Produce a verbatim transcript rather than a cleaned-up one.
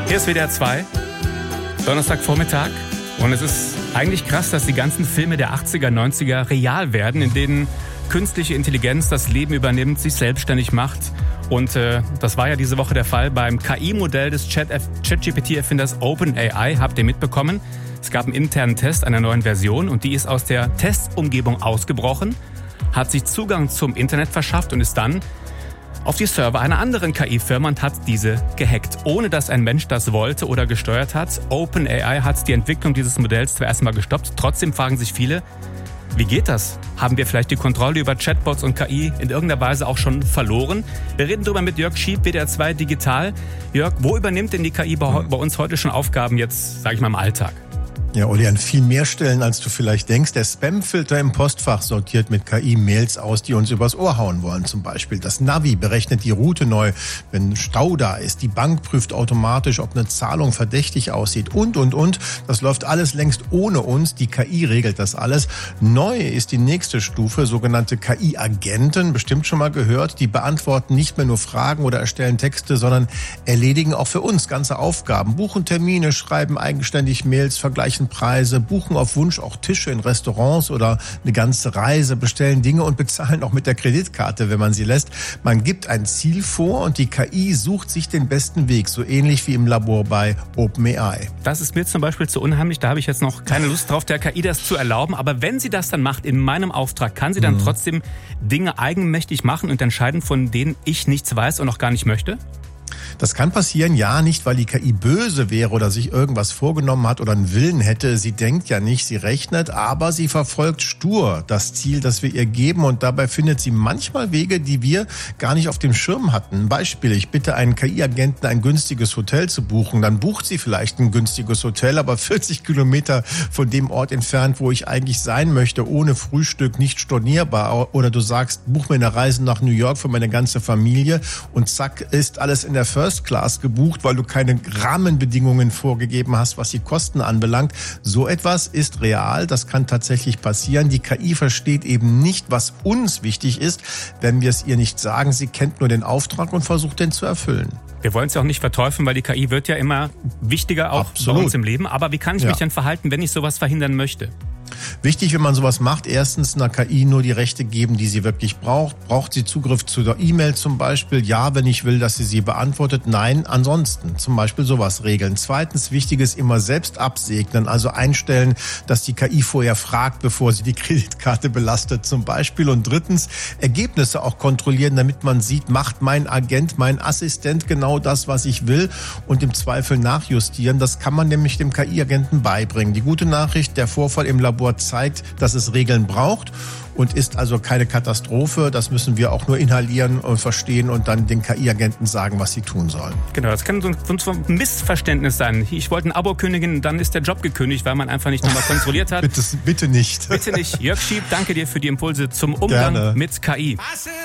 Hier ist W D R zwei, Donnerstagvormittag. Und es ist eigentlich krass, dass die ganzen Filme der achtziger, neunziger real werden, in denen künstliche Intelligenz das Leben übernimmt, sich selbstständig macht. Und äh, das war ja diese Woche der Fall beim K I-Modell des ChatGPT-Erfinders OpenAI. Habt ihr mitbekommen? Es gab einen internen Test einer neuen Version und die ist aus der Testumgebung ausgebrochen, hat sich Zugang zum Internet verschafft und ist dann auf die Server einer anderen K I-Firma und hat diese gehackt, ohne dass ein Mensch das wollte oder gesteuert hat. OpenAI hat die Entwicklung dieses Modells zwar erstmal gestoppt. Trotzdem fragen sich viele, wie geht das? Haben wir vielleicht die Kontrolle über Chatbots und K I in irgendeiner Weise auch schon verloren? Wir reden darüber mit Jörg Schieb, W D R zwei Digital. Jörg, wo übernimmt denn die K I bei, bei uns heute schon Aufgaben jetzt, sage ich mal, im Alltag? Ja, Uli, an viel mehr Stellen, als du vielleicht denkst. Der Spamfilter im Postfach sortiert mit K I Mails aus, die uns übers Ohr hauen wollen. Zum Beispiel das Navi berechnet die Route neu, wenn Stau da ist. Die Bank prüft automatisch, ob eine Zahlung verdächtig aussieht und, und, und. Das läuft alles längst ohne uns. Die K I regelt das alles. Neu ist die nächste Stufe, sogenannte K I-Agenten, bestimmt schon mal gehört. Die beantworten nicht mehr nur Fragen oder erstellen Texte, sondern erledigen auch für uns ganze Aufgaben. Buchen Termine, schreiben eigenständig Mails, vergleichen Preise, buchen auf Wunsch auch Tische in Restaurants oder eine ganze Reise, bestellen Dinge und bezahlen auch mit der Kreditkarte, wenn man sie lässt. Man gibt ein Ziel vor und die K I sucht sich den besten Weg, so ähnlich wie im Labor bei OpenAI. Das ist mir zum Beispiel zu unheimlich, da habe ich jetzt noch keine Lust drauf, der K I das zu erlauben. Aber wenn sie das dann macht, in meinem Auftrag, kann sie dann mhm. trotzdem Dinge eigenmächtig machen und entscheiden, von denen ich nichts weiß und auch gar nicht möchte? Das kann passieren, ja, nicht, weil die K I böse wäre oder sich irgendwas vorgenommen hat oder einen Willen hätte. Sie denkt ja nicht, sie rechnet, aber sie verfolgt stur das Ziel, das wir ihr geben und dabei findet sie manchmal Wege, die wir gar nicht auf dem Schirm hatten. Ein Beispiel, ich bitte einen K I-Agenten, ein günstiges Hotel zu buchen. Dann bucht sie vielleicht ein günstiges Hotel, aber vierzig Kilometer von dem Ort entfernt, wo ich eigentlich sein möchte, ohne Frühstück, nicht stornierbar. Oder du sagst, buch mir eine Reise nach New York für meine ganze Familie und zack, ist alles in der First Class gebucht, weil du keine Rahmenbedingungen vorgegeben hast, was die Kosten anbelangt. So etwas ist real, das kann tatsächlich passieren. Die K I versteht eben nicht, was uns wichtig ist, wenn wir es ihr nicht sagen. Sie kennt nur den Auftrag und versucht, den zu erfüllen. Wir wollen es ja auch nicht verteufeln, weil die K I wird ja immer wichtiger auch Absolut. bei uns im Leben. Aber wie kann ich ja. mich denn verhalten, wenn ich sowas verhindern möchte? Wichtig, wenn man sowas macht, erstens einer K I nur die Rechte geben, die sie wirklich braucht. Braucht sie Zugriff zu der E-Mail zum Beispiel? Ja, wenn ich will, dass sie sie beantwortet. Nein, ansonsten zum Beispiel sowas regeln. Zweitens, wichtig ist immer selbst absegnen, also einstellen, dass die K I vorher fragt, bevor sie die Kreditkarte belastet zum Beispiel. Und drittens, Ergebnisse auch kontrollieren, damit man sieht, macht mein Agent, mein Assistent genau das, was ich will und im Zweifel nachjustieren. Das kann man nämlich dem K I-Agenten beibringen. Die gute Nachricht, der Vorfall im Labor zeigt, dass es Regeln braucht und ist also keine Katastrophe. Das müssen wir auch nur inhalieren und verstehen und dann den K I-Agenten sagen, was sie tun sollen. Genau, das kann so ein Missverständnis sein. Ich wollte ein Abo kündigen, dann ist der Job gekündigt, weil man einfach nicht nochmal kontrolliert hat. bitte, bitte nicht. Bitte nicht. Jörg Schieb, danke dir für die Impulse zum Umgang Gerne. mit K I.